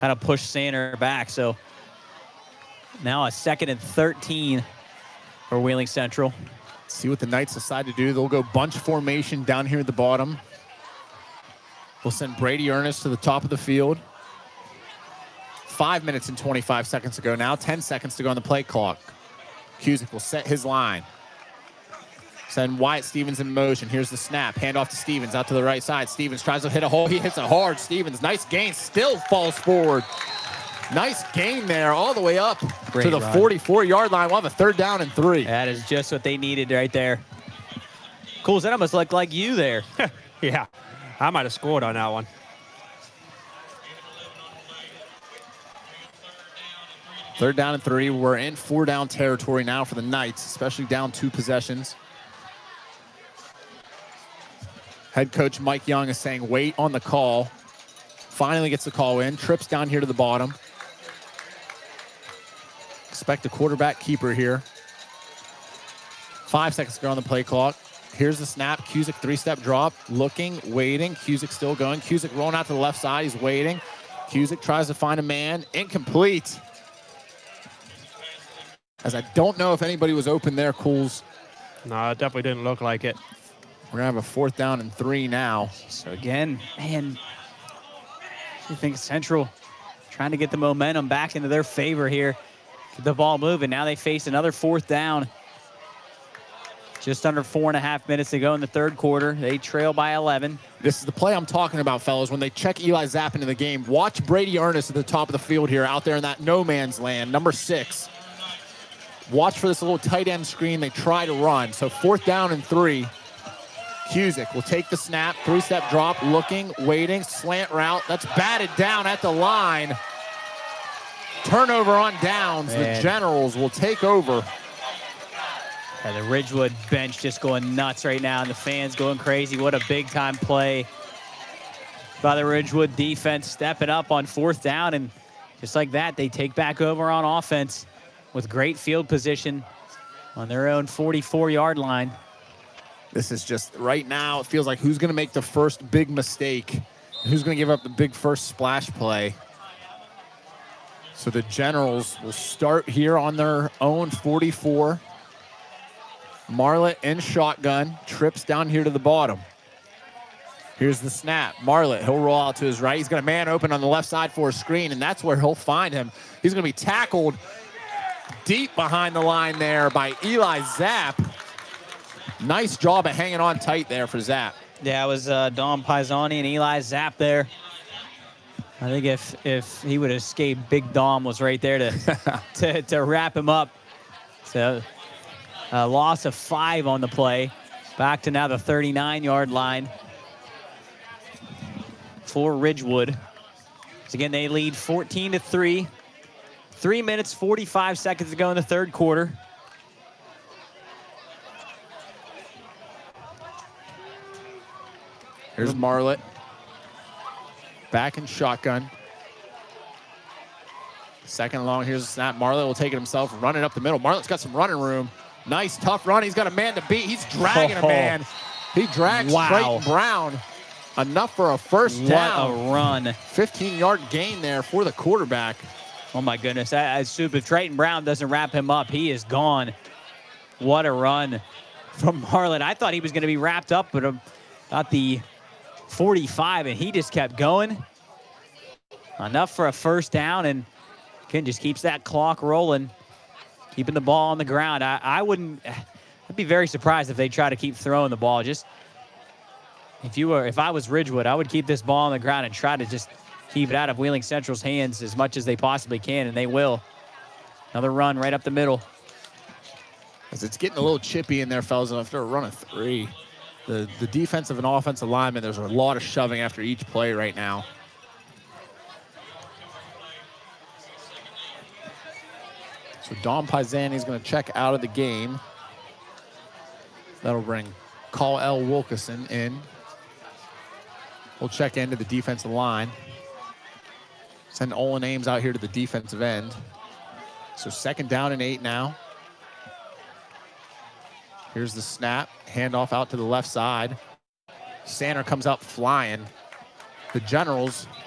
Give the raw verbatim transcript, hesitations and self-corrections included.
kind of pushed Sander back. So now a second and thirteen for Wheeling Central. See what the Knights decide to do. They'll go bunch formation down here at the bottom. We'll send Brady Ernest to the top of the field. Five minutes and twenty-five seconds to go now. Ten seconds to go on the play clock. Cusick will set his line. Send Wyatt Stevens in motion. Here's the snap. Hand off to Stevens out to the right side. Stevens tries to hit a hole. He hits it hard. Stevens, nice gain. Still falls forward. Nice gain there all the way up Great to the forty-four-yard line. We'll have a third down and three. That is just what they needed right there. Cool, that almost looked like you there. Yeah, I might have scored on that one. Third down and three. We're in four-down territory now for the Knights, especially down two possessions. Head coach Mike Young is saying wait on the call. Finally gets the call in. Trips down here to the bottom. Expect a quarterback keeper here. Five seconds to go on the play clock. Here's the snap. Cusick three-step drop. Looking, waiting. Cusick still going. Cusick rolling out to the left side. He's waiting. Cusick tries to find a man. Incomplete. As I don't know if anybody was open there, Cools. No, it definitely didn't look like it. We're going to have a fourth down and three now. So again, man, I think Central trying to get the momentum back into their favor here. Get the ball moving. Now they face another fourth down. Just under four and a half minutes to go in the third quarter. They trail by eleven. This is the play I'm talking about, fellas. When they check Eli Zapp into the game, watch Brady Ernest at the top of the field here, out there in that no man's land, number six. Watch for this little tight end screen they try to run. So fourth down and three. Cusick will take the snap, three-step drop, looking, waiting, slant route. That's batted down at the line. Turnover on downs. Man. The Generals will take over. Yeah, the Ridgewood bench just going nuts right now, and the fans going crazy. What a big-time play by the Ridgewood defense, stepping up on fourth down, and just like that, they take back over on offense with great field position on their own forty-four-yard line. This is just, right now, it feels like who's going to make the first big mistake? Who's going to give up the big first splash play? So the Generals will start here on their own forty-four. Marlett in shotgun, trips down here to the bottom. Here's the snap. Marlett, he'll roll out to his right. He's got a man open on the left side for a screen, and that's where he'll find him. He's going to be tackled deep behind the line there by Eli Zapp. Nice job of hanging on tight there for Zapp. Yeah, it was uh, Dom Pisani and Eli Zapp there. I think if if he would have escaped, Big Dom was right there to, to, to wrap him up. So a loss of five on the play. Back to now the thirty-nine-yard line for Ridgewood. So again, they lead fourteen to three. Three minutes, forty-five seconds to go in the third quarter. Here's Marlett. Back in shotgun. Second long, here's a snap. Marlett will take it himself, run it up the middle. Marlett's got some running room. Nice, tough run. He's got a man to beat. He's dragging oh. a man. He drags wow. Trayton Brown. Enough for a first what down. What a run. fifteen-yard gain there for the quarterback. Oh, my goodness. I, I assume if Trayton Brown doesn't wrap him up, he is gone. What a run from Marlett. I thought he was going to be wrapped up, but about the forty-five, and he just kept going. Enough for a first down, and Ken just keeps that clock rolling, keeping the ball on the ground. I, I wouldn't, I'd be very surprised if they try to keep throwing the ball. Just, if you were, if I was Ridgewood, I would keep this ball on the ground and try to just keep it out of Wheeling Central's hands as much as they possibly can, and they will. Another run right up the middle. As it's getting a little chippy in there, fellas, after a run of three. The, the defensive and offensive linemen, there's a lot of shoving after each play right now. So Dom Pisani is going to check out of the game. That'll bring Call-El Wilkerson in. We'll check into the defensive line. Send Olin Ames out here to the defensive end. So second down and eight now. Here's the snap. Handoff out to the left side. Sander comes up flying. The Generals